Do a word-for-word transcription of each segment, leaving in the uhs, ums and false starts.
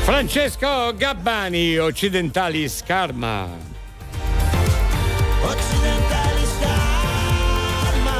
Francesco Gabbani, Occidentali Scarma. Occidentali Scarma.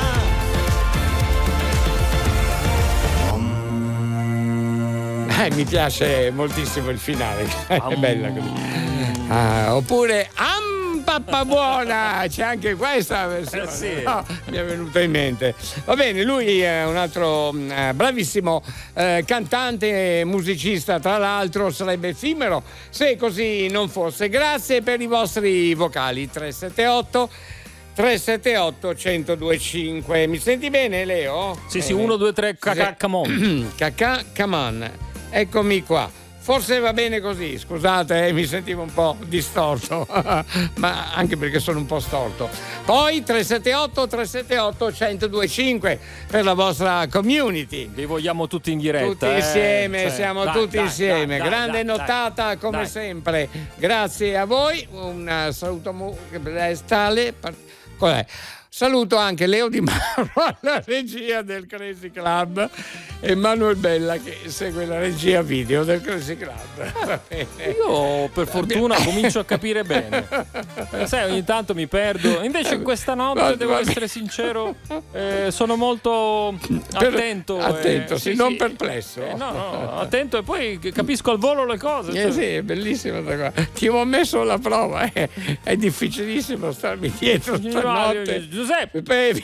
Eh, mi piace moltissimo il finale, è bella così. Ah, oppure Am pappa buona, c'è anche questa versione. Eh sì. No, mi è venuta in mente. Va bene, lui è un altro eh, bravissimo eh, cantante e musicista, tra l'altro sarebbe effimero se così non fosse. Grazie per i vostri vocali. Tre sette otto tre sette otto uno zero due cinque. Mi senti bene, Leo? Sì, bene. sì, uno, due, tre, cacà, come on. Cacà, come on. Eccomi qua. Forse va bene così, scusate, eh, mi sentivo un po' distorto, ma anche perché sono un po' storto. Poi tre sette otto tre sette otto uno zero due cinque per la vostra community. Vi vogliamo tutti in diretta. Tutti eh? insieme, Cioè, siamo dai, tutti dai, insieme. dai, Grande dai, nottata dai, come dai. sempre. Grazie a voi, un saluto mu- tale. Qual è? Saluto anche Leo Di Mauro alla regia del Crazy Club e Manuel Bella che segue la regia video del Crazy Club. Io per fortuna comincio a capire bene. Sai, ogni tanto mi perdo. Invece questa notte, devo essere sincero, eh, sono molto attento. Per, attento, eh, sì, sì, non sì. perplesso. Eh, no, no, attento e poi capisco al volo le cose. Eh sì, è bellissimo. Ti ho messo alla prova, eh. È difficilissimo starmi dietro stanotte. Giuseppe,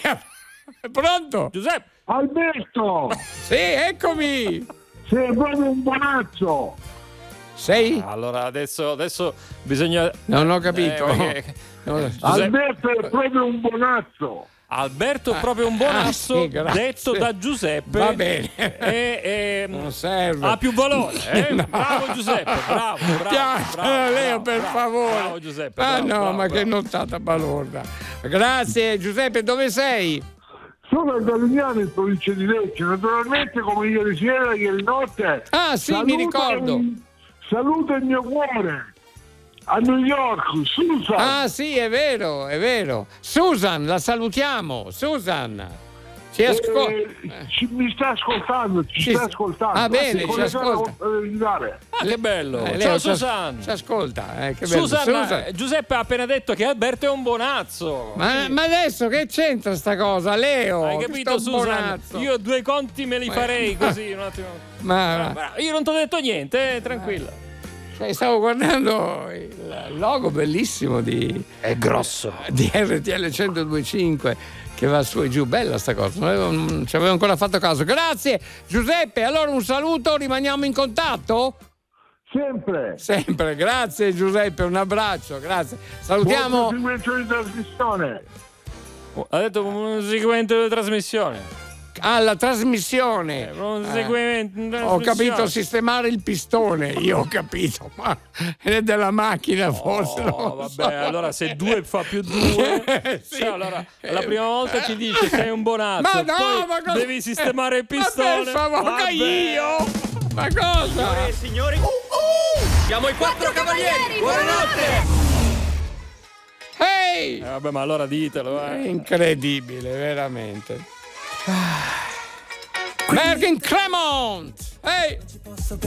pronto? Giuseppe, Alberto! Sì, eccomi! Sei proprio un bonazzo! Sei? Allora adesso, adesso bisogna. Non ho capito. Eh, perché- No, Alberto è proprio un bonazzo! Alberto è proprio un bonazzo, ah, sì, grazie. detto da Giuseppe. Va bene. E, e, non serve. ha più valore. Eh? No. Bravo Giuseppe, bravo, bravo. Piano, bravo, Leo, bravo, per bravo, favore. Bravo Giuseppe. Ah bravo, no, bravo, ma bravo. che nottata balorda. Grazie Giuseppe, dove sei? Sono a Galignano in provincia di Lecce, naturalmente come ieri sera, ieri notte. Ah sì, mi ricordo. Il, saluto il mio cuore a New York, Susan. Ah sì, è vero, è vero. Susan, la salutiamo. Susan. Ci ascolta. Eh, ci- mi sta ascoltando, ci Sì, sta sì. ascoltando. Ah, bene, Si ci collega ascolta. a aiutare. Ah, che bello. Eh, Leo, Ciao ci as- Susan. Ci ascolta. Eh, che bello. Susan, Susan. eh, Giuseppe ha appena detto che Alberto è un bonazzo. Ma, ma adesso che c'entra sta cosa, Leo? Hai Che capito, sto Susan? bonazzo. Io due conti me li farei così un attimo. Ma, Ma io non ti ho detto niente, eh, tranquilla. cioè, stavo guardando il logo bellissimo di, È grosso. di R T L centodue e cinque che va su e giù. Bella sta cosa, non, avevo, non ci avevo ancora fatto caso. Grazie Giuseppe, allora un saluto, rimaniamo in contatto? Sempre. Sempre, grazie Giuseppe, un abbraccio, grazie. Salutiamo. Buon proseguimento di trasmissione. Ha detto un seguimento della trasmissione. Alla trasmissione. Eh, un Eh. seguimento. Ho capito sistemare il pistone, io ho capito, ma è della macchina forse. Oh, non lo vabbè, so. allora se due fa più due, Sì. cioè, allora la prima volta ci dice sei un bonazzo, Ma no, poi ma cosa- devi sistemare il Ma pistone. per favore, Vabbè. io? Ma cosa? E signori, siamo i quattro cavalieri. Buonanotte. Ehi! Eh, vabbè, ma allora ditelo, È eh. incredibile, veramente. Bergen Cremont! Ehi!